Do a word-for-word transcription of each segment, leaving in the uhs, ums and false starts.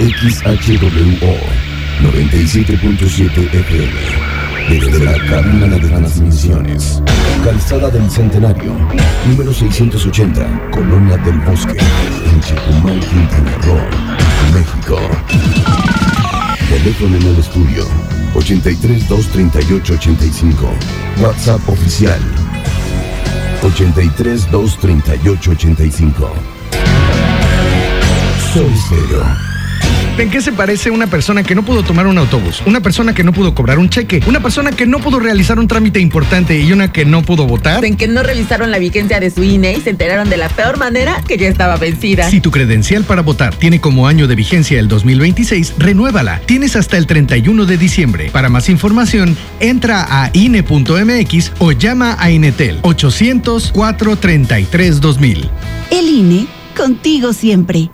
X H W O noventa y siete punto siete F M. Desde la cabina de transmisiones. Calzada del Centenario, número seiscientos ochenta, Colonia del Bosque, en Chetumal, Quintana Roo, México. Teléfono en el estudio, ochenta y tres, dos treinta y ocho, ochenta y cinco. WhatsApp oficial, ochenta y tres, dos treinta y ocho, ochenta y cinco. Soy Stereo. ¿En qué se parece una persona que no pudo tomar un autobús? Una persona que no pudo cobrar un cheque, una persona que no pudo realizar un trámite importante y una que no pudo votar. En que no revisaron la vigencia de su I N E y se enteraron de la peor manera que ya estaba vencida. Si tu credencial para votar tiene como año de vigencia el dos mil veintiséis, renuévala. Tienes hasta el treinta y uno de diciembre. Para más información, entra a I N E punto M X o llama a Inetel ochocientos, cuatrocientos treinta y tres, dos mil. El I N E, contigo siempre.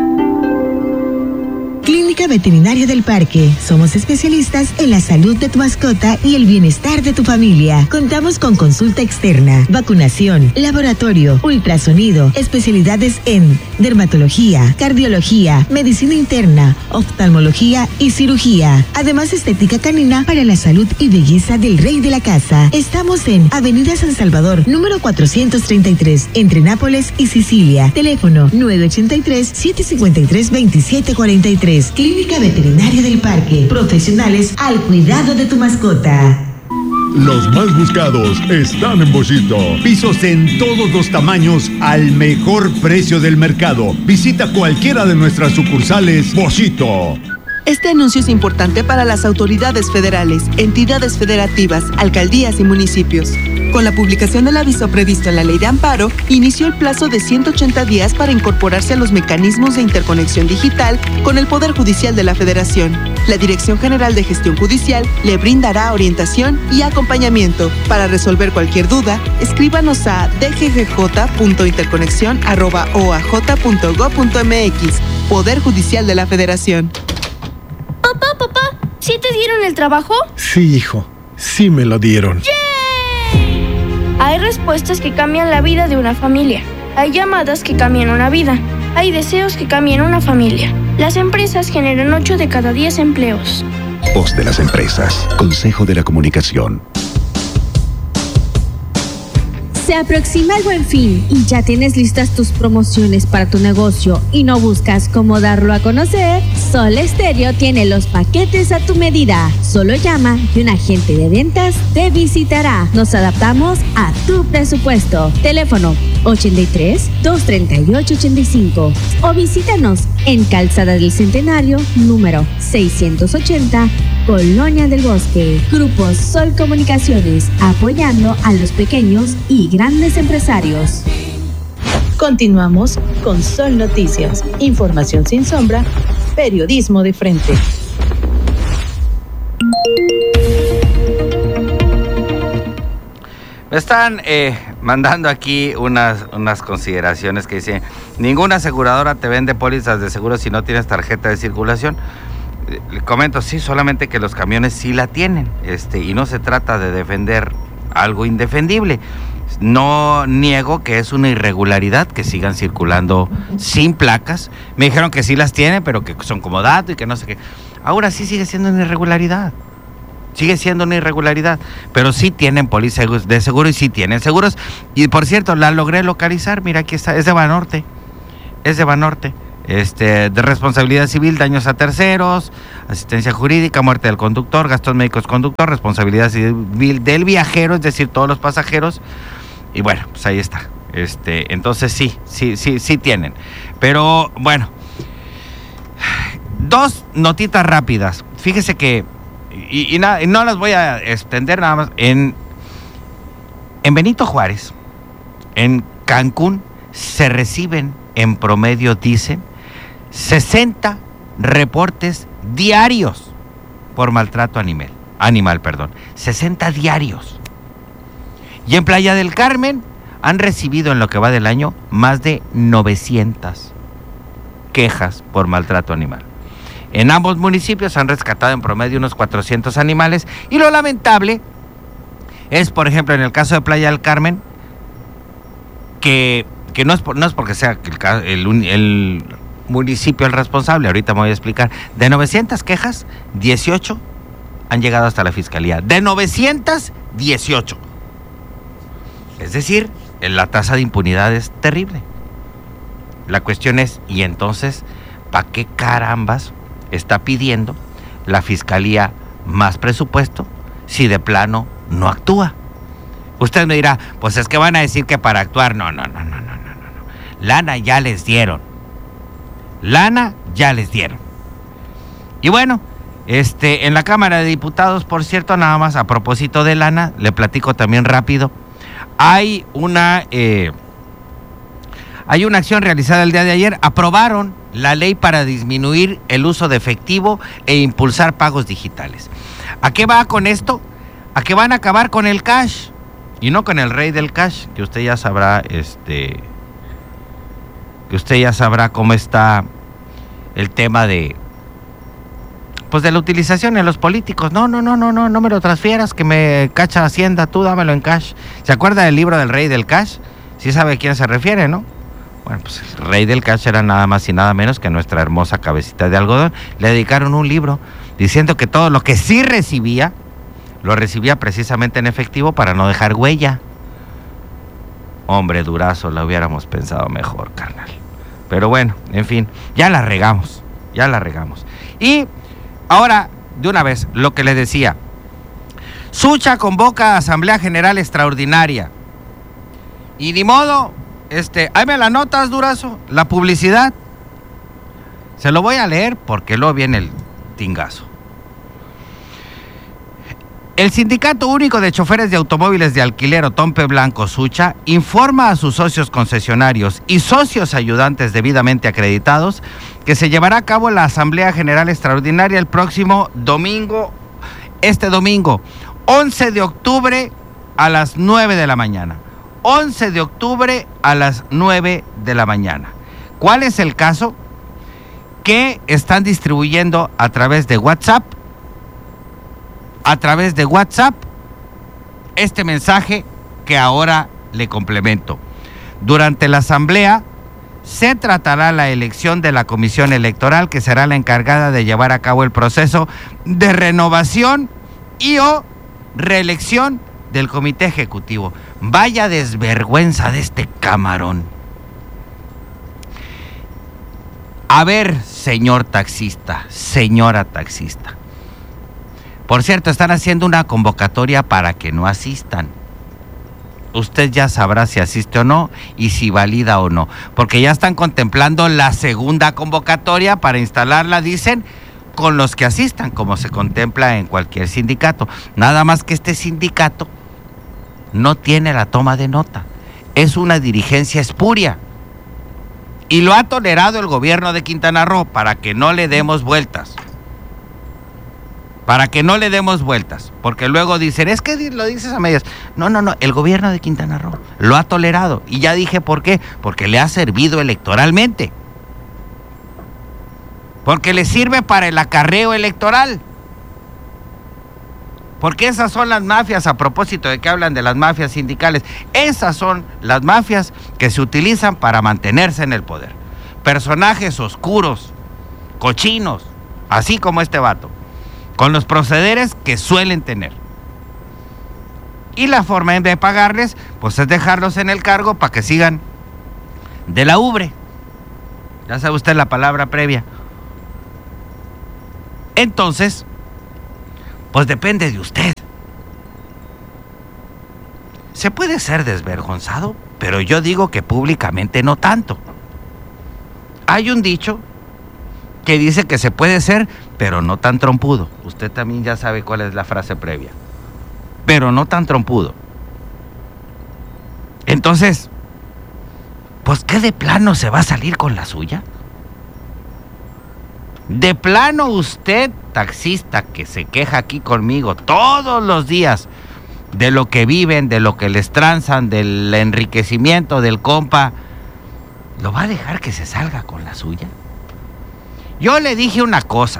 Clínica Veterinaria del Parque. Somos especialistas en la salud de tu mascota y el bienestar de tu familia. Contamos con consulta externa, vacunación, laboratorio, ultrasonido, especialidades en dermatología, cardiología, medicina interna, oftalmología y cirugía. Además, estética canina para la salud y belleza del rey de la casa. Estamos en Avenida San Salvador, número cuatrocientos treinta y tres, entre Nápoles y Sicilia. Teléfono nueve ochenta y tres, siete cincuenta y tres, veintisiete cuarenta y tres. Clínica Veterinaria del Parque. Profesionales al cuidado de tu mascota. Los más buscados están en Boschito. Pisos en todos los tamaños al mejor precio del mercado. Visita cualquiera de nuestras sucursales Boschito. Este anuncio es importante para las autoridades federales, entidades federativas, alcaldías y municipios. Con la publicación del aviso previsto en la Ley de Amparo, inició el plazo de ciento ochenta días para incorporarse a los mecanismos de interconexión digital con el Poder Judicial de la Federación. La Dirección General de Gestión Judicial le brindará orientación y acompañamiento. Para resolver cualquier duda, escríbanos a d g g j punto interconexión arroba o a j punto gob punto m x. Poder Judicial de la Federación. Papá, papá, ¿sí te dieron el trabajo? Sí, hijo, sí me lo dieron. ¡Yeah! Hay respuestas que cambian la vida de una familia. Hay llamadas que cambian una vida. Hay deseos que cambian una familia. Las empresas generan ocho de cada diez empleos. Voz de las empresas. Consejo de la Comunicación. Se aproxima el Buen Fin y ya tienes listas tus promociones para tu negocio y no buscas cómo darlo a conocer. Sol Estéreo tiene los paquetes a tu medida. Solo llama y un agente de ventas te visitará. Nos adaptamos a tu presupuesto. Teléfono ochenta y tres, dos treinta y ocho, ochenta y cinco o visítanos en Calzada del Centenario, número seiscientos ochenta, Colonia del Bosque. Grupo Sol Comunicaciones, apoyando a los pequeños y grandes empresarios. Continuamos con Sol Noticias, información sin sombra, periodismo de frente. Me están eh, mandando aquí unas, unas consideraciones que dicen: ninguna aseguradora te vende pólizas de seguro si no tienes tarjeta de circulación. Le comento, sí, solamente que los camiones sí la tienen, este, y no se trata de defender algo indefendible. No niego que es una irregularidad que sigan circulando sin placas. Me dijeron que sí las tienen, pero que son como dato y que no sé qué. Ahora sí sigue siendo una irregularidad. Sigue siendo una irregularidad, pero sí tienen póliza de seguro y sí tienen seguros. Y por cierto, la logré localizar, mira, aquí está, es de Banorte, es de Banorte. Este, de responsabilidad civil, daños a terceros, asistencia jurídica, muerte del conductor, gastos médicos conductor, responsabilidad civil del viajero, es decir, todos los pasajeros. Y bueno, pues ahí está. Este, entonces sí, sí, sí, sí tienen. Pero bueno, dos notitas rápidas. Fíjese que, y, y, na, y no las voy a extender nada más, en, en Benito Juárez, en Cancún, se reciben en promedio, dicen, sesenta reportes diarios por maltrato animal, animal, perdón, sesenta diarios. Y en Playa del Carmen han recibido en lo que va del año más de novecientas quejas por maltrato animal. En ambos municipios han rescatado en promedio unos cuatrocientos animales, y lo lamentable es, por ejemplo, en el caso de Playa del Carmen, que que no es, por, no es porque sea el, el, el municipio el responsable, ahorita me voy a explicar. De novecientas quejas, dieciocho han llegado hasta la fiscalía. De novecientas, dieciocho. Es decir, la tasa de impunidad es terrible. La cuestión es, ¿y entonces para qué carambas está pidiendo la fiscalía más presupuesto si de plano no actúa? Usted me dirá, pues es que van a decir que para actuar. No, no, no, no, no, no, no. Lana ya les dieron. Lana ya les dieron. Y bueno, este, en la Cámara de Diputados, por cierto, nada más a propósito de lana, le platico también rápido. Hay una, eh, hay una acción realizada el día de ayer. Aprobaron la ley para disminuir el uso de efectivo e impulsar pagos digitales. ¿A qué va con esto? A que van a acabar con el cash y no con el rey del cash, que usted ya sabrá, este, que usted ya sabrá cómo está el tema de, pues de la utilización en los políticos. No, no, no, no, no, no me lo transfieras, que me cacha Hacienda, tú dámelo en cash. ¿Se acuerda del libro del rey del cash? Sí sabe a quién se refiere, ¿no? Bueno, pues el rey del cash era nada más y nada menos que nuestra hermosa cabecita de algodón. Le dedicaron un libro diciendo que todo lo que sí recibía, lo recibía precisamente en efectivo para no dejar huella. Hombre, Durazo, lo hubiéramos pensado mejor, carnal. Pero bueno, en fin, ya la regamos, ya la regamos. Y ahora, de una vez, lo que le decía. Sucha convoca a Asamblea General Extraordinaria. Y ni modo, este, ahí me la notas, Durazo, la publicidad. Se lo voy a leer porque luego viene el tingazo. El Sindicato Único de Choferes de Automóviles de Alquiler Otompe Blanco Sucha informa a sus socios concesionarios y socios ayudantes debidamente acreditados que se llevará a cabo la Asamblea General Extraordinaria el próximo domingo, este domingo, once de octubre a las nueve de la mañana. once de octubre a las nueve de la mañana. ¿Cuál es el caso? Que están distribuyendo a través de WhatsApp, a través de WhatsApp, este mensaje que ahora le complemento. Durante la asamblea se tratará la elección de la comisión electoral, que será la encargada de llevar a cabo el proceso de renovación y o reelección del comité ejecutivo. Vaya desvergüenza de este camarón. A ver, señor taxista, señora taxista. Por cierto, están haciendo una convocatoria para que no asistan. Usted ya sabrá si asiste o no y si valida o no, porque ya están contemplando la segunda convocatoria para instalarla, dicen, con los que asistan, como se contempla en cualquier sindicato. Nada más que este sindicato no tiene la toma de nota. Es una dirigencia espuria. Y lo ha tolerado el gobierno de Quintana Roo para que no le demos vueltas. Para que no le demos vueltas, porque luego dicen, es que lo dices a medias. No, no, no, el gobierno de Quintana Roo lo ha tolerado. Y ya dije por qué, porque le ha servido electoralmente. Porque le sirve para el acarreo electoral. Porque esas son las mafias, a propósito de que hablan de las mafias sindicales, esas son las mafias que se utilizan para mantenerse en el poder. Personajes oscuros, cochinos, así como este vato, con los procederes que suelen tener. Y la forma de pagarles, pues es dejarlos en el cargo para que sigan de la ubre. Ya sabe usted la palabra previa. Entonces, pues depende de usted. Se puede ser desvergonzado, pero yo digo que públicamente no tanto. Hay un dicho que dice que se puede ser, pero no tan trompudo. Usted también ya sabe cuál es la frase previa. Pero no tan trompudo. Entonces, pues ¿qué de plano se va a salir con la suya? De plano usted, taxista, que se queja aquí conmigo todos los días de lo que viven, de lo que les tranzan, del enriquecimiento del compa, ¿lo va a dejar que se salga con la suya? Yo le dije una cosa.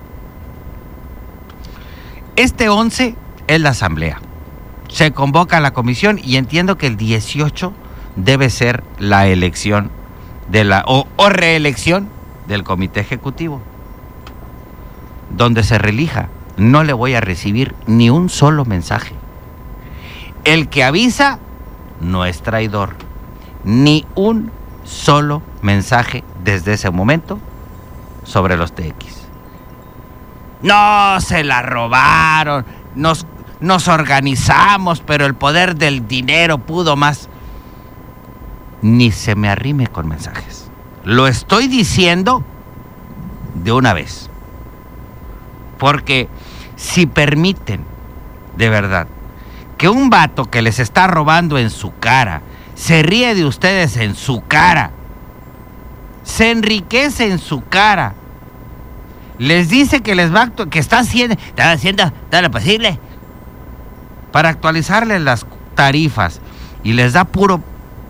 Este once es la asamblea. Se convoca a la comisión y entiendo que el dieciocho debe ser la elección de la o, o reelección del comité ejecutivo, donde se relija, no le voy a recibir ni un solo mensaje. El que avisa no es traidor. Ni un solo mensaje desde ese momento sobre los T X. No, se la robaron, nos, nos organizamos, pero el poder del dinero pudo más. Ni se me arrime con mensajes. Lo estoy diciendo de una vez. Porque si permiten, de verdad, que un vato que les está robando en su cara, se ríe de ustedes en su cara, se enriquece en su cara, les dice que les va a actu- que está haciendo, está haciendo todo lo posible para actualizarles las tarifas y les da puro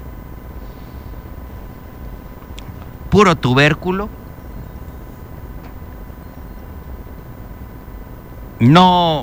puro tubérculo, no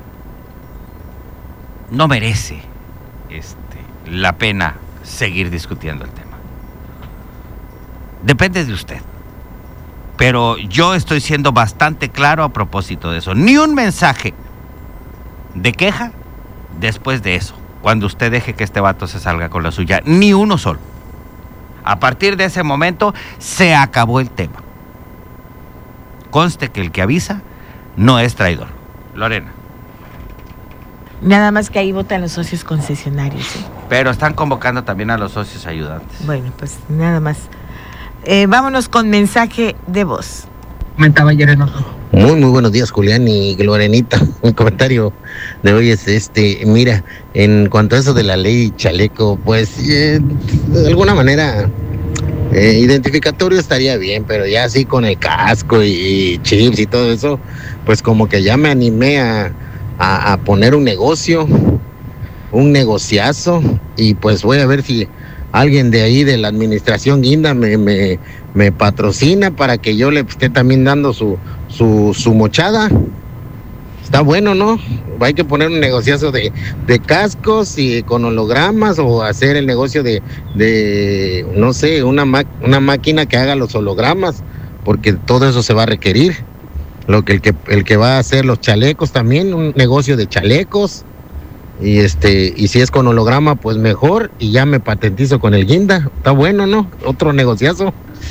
no merece este, la pena seguir discutiendo el tema. Depende de usted. Pero yo estoy siendo bastante claro a propósito de eso. Ni un mensaje de queja después de eso, cuando usted deje que este vato se salga con la suya. Ni uno solo. A partir de ese momento se acabó el tema. Conste que el que avisa no es traidor. Lorena. Nada más que ahí votan los socios concesionarios. ¿eh? Pero están convocando también a los socios ayudantes. Bueno, pues nada más. Eh, vámonos con mensaje de voz. Comentaba ayer en otro. Muy, muy buenos días, Julián y Lorenita. Mi comentario de hoy es este, mira, en cuanto a eso de la ley chaleco, pues eh, de alguna manera eh, identificatorio estaría bien, pero ya así con el casco y, y chips y todo eso, pues como que ya me animé a, a, a poner un negocio, un negociazo, y pues voy a ver si alguien de ahí de la administración guinda me, me, me patrocina para que yo le esté también dando su, su, su mochada. Está bueno, ¿no? Hay que poner un negociazo de, de cascos y con hologramas, o hacer el negocio de, de no sé, una, ma- una máquina que haga los hologramas, porque todo eso se va a requerir. Lo que el que el que va a hacer los chalecos también, un negocio de chalecos. Y este, y si es con holograma, pues mejor, y ya me patentizo con el guinda. Está bueno, ¿no? Otro negociazo.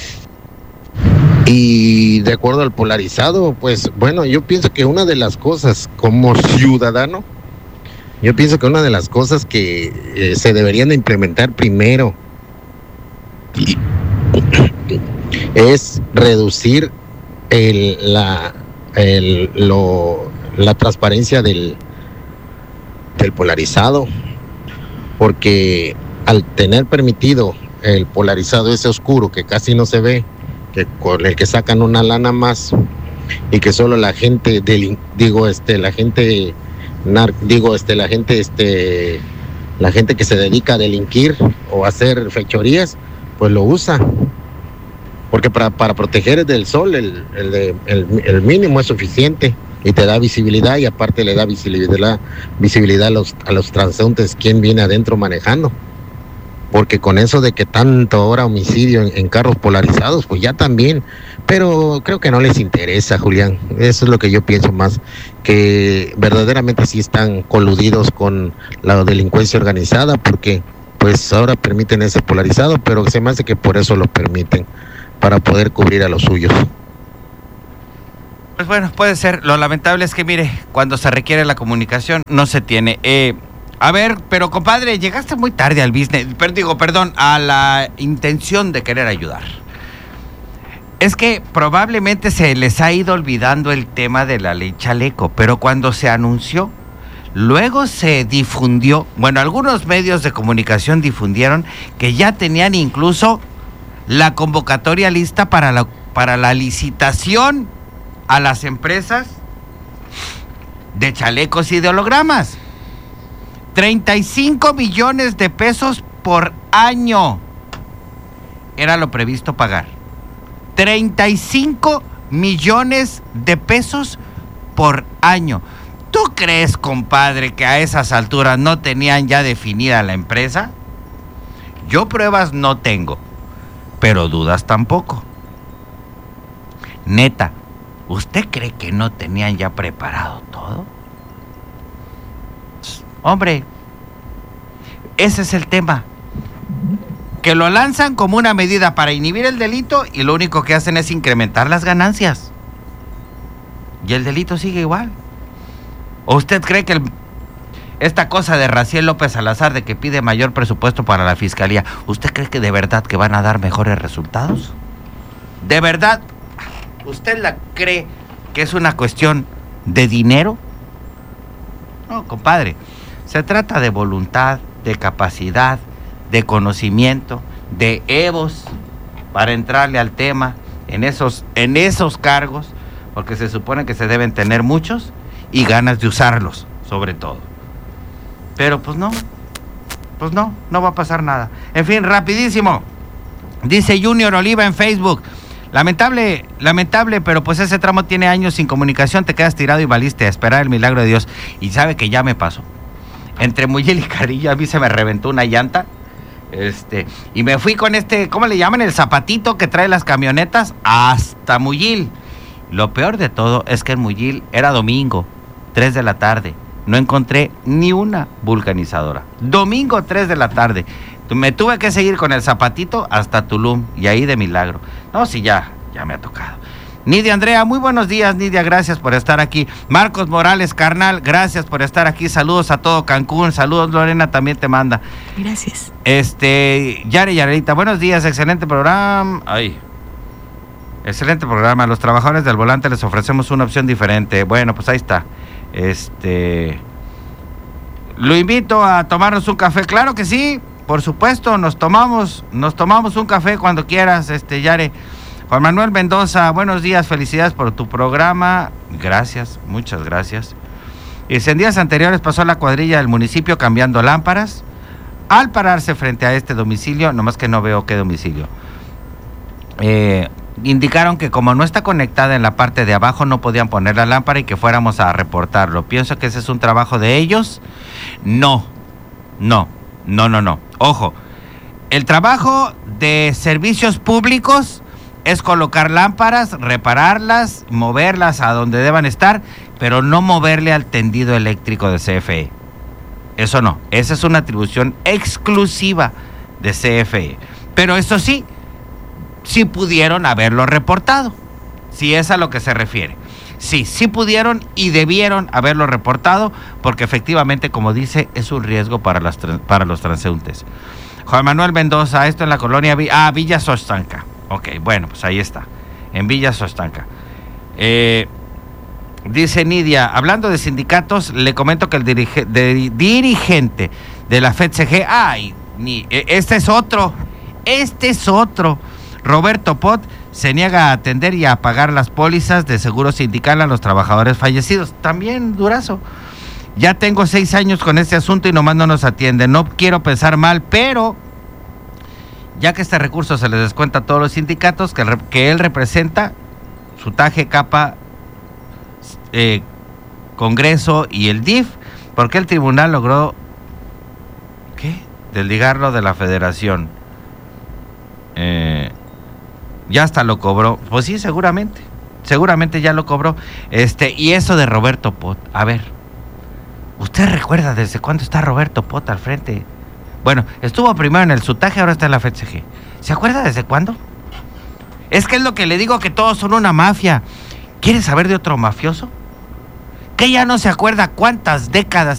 Y de acuerdo al polarizado, pues bueno, yo pienso que una de las cosas como ciudadano, yo pienso que una de las cosas que eh, se deberían de implementar primero es reducir el, la, el, lo, la transparencia del del polarizado, porque al tener permitido el polarizado ese oscuro que casi no se ve, que con el que sacan una lana más, y que solo la gente del, digo este la gente nar, digo este la gente este la gente que se dedica a delinquir o a hacer fechorías, pues lo usa, porque para, para proteger del sol el, el, de, el, el mínimo es suficiente. Y te da visibilidad, y aparte le da visibilidad, visibilidad a los, a los transeúntes, quién viene adentro manejando. Porque con eso de que tanto ahora homicidio en, en carros polarizados, pues ya también. Pero creo que no les interesa, Julián. Eso es lo que yo pienso más. Que verdaderamente sí están coludidos con la delincuencia organizada, porque pues ahora permiten ese polarizado, pero se me hace que por eso lo permiten, para poder cubrir a los suyos. Pues bueno, puede ser. Lo lamentable es que, mire, cuando se requiere la comunicación, no se tiene. Eh, a ver, pero compadre, llegaste muy tarde al business, pero digo, perdón, a la intención de querer ayudar. Es que probablemente se les ha ido olvidando el tema de la ley chaleco, pero cuando se anunció, luego se difundió, bueno, algunos medios de comunicación difundieron que ya tenían incluso la convocatoria lista para la, para la licitación a las empresas de chalecos y de hologramas. treinta y cinco millones de pesos por año era lo previsto pagar. treinta y cinco millones de pesos por año. ¿Tú crees, compadre, que a esas alturas no tenían ya definida la empresa? Yo pruebas no tengo, pero dudas tampoco. neta, ¿usted cree que no tenían ya preparado todo? Hombre, ese es el tema. Que lo lanzan como una medida para inhibir el delito y lo único que hacen es incrementar las ganancias. Y el delito sigue igual. ¿O usted cree que el, esta cosa de Raciel López Salazar de que pide mayor presupuesto para la fiscalía, ¿usted cree que de verdad que van a dar mejores resultados? ¿De verdad usted la cree que es una cuestión de dinero? No, compadre. Se trata de voluntad, de capacidad, de conocimiento, de egos para entrarle al tema en esos, en esos cargos, porque se supone que se deben tener muchos y ganas de usarlos, sobre todo. Pero pues no, pues no, no va a pasar nada. En fin, rapidísimo. Dice Junior Oliva en Facebook. Lamentable, lamentable, pero pues ese tramo tiene años sin comunicación, te quedas tirado y valiste a esperar el milagro de Dios. Y sabe que ya me pasó. Entre Muyil y Carrillo a mí se me reventó una llanta. Este, y me fui con este, ¿cómo le llaman? El zapatito que trae las camionetas hasta Muyil. Lo peor de todo es que en Muyil era domingo, tres de la tarde. No encontré ni una vulcanizadora. Domingo, tres de la tarde. Me tuve que seguir con el zapatito hasta Tulum y ahí de milagro. No, sí, ya, ya me ha tocado. Nidia Andrea, muy buenos días, Nidia, gracias por estar aquí. Marcos Morales, carnal, gracias por estar aquí. Saludos a todo Cancún, saludos Lorena, también te manda. Gracias. Este, Yare Yarelita, buenos días, excelente programa. Ay, excelente programa. A los trabajadores del volante les ofrecemos una opción diferente. Bueno, pues ahí está. Este, lo invito a tomarnos un café, claro que sí, por supuesto, nos tomamos, nos tomamos un café cuando quieras, este, Yare. Juan Manuel Mendoza, buenos días, felicidades por tu programa. Gracias, muchas gracias. Y en días anteriores pasó la cuadrilla del municipio cambiando lámparas. Al pararse frente a este domicilio, nomás que no veo qué domicilio, eh, indicaron que como no está conectada en la parte de abajo, no podían poner la lámpara y que fuéramos a reportarlo. Pienso que ese es un trabajo de ellos. No, no, no, no, no. Ojo, el trabajo de servicios públicos es colocar lámparas, repararlas, moverlas a donde deban estar, pero no moverle al tendido eléctrico de C F E. Eso no, esa es una atribución exclusiva de C F E. Pero eso sí, sí pudieron haberlo reportado, si es a lo que se refiere. Sí, sí pudieron y debieron haberlo reportado, porque efectivamente, como dice, es un riesgo para, las, para los transeúntes. Juan Manuel Mendoza, esto en la colonia, ah, Villa Sostanca. Ok, bueno, pues ahí está, en Villa Sostanca. Eh, dice Nidia, hablando de sindicatos, le comento que el dirige, de, dirigente de la F E D C G, ay, ni, este es otro, este es otro, Roberto Pot, se niega a atender y a pagar las pólizas de seguro sindical a los trabajadores fallecidos. También Durazo. Ya tengo seis años con este asunto y nomás no nos atiende. No quiero pensar mal, pero ya que este recurso se les descuenta a todos los sindicatos que, que él representa, su Taje, Capa, eh, Congreso y el D I F, porque el tribunal logró, ¿qué? Desligarlo de la federación. Eh, ya hasta lo cobró. Pues sí, seguramente, seguramente ya lo cobró. Este, y eso de Roberto Pot, a ver, ¿usted recuerda desde cuándo está Roberto Pot al frente? Bueno, estuvo primero en el Sutaje, ahora está en la F E D C G. ¿Se acuerda desde cuándo? Es que es lo que le digo, que todos son una mafia. ¿Quiere saber de otro mafioso? Que ya no se acuerda cuántas décadas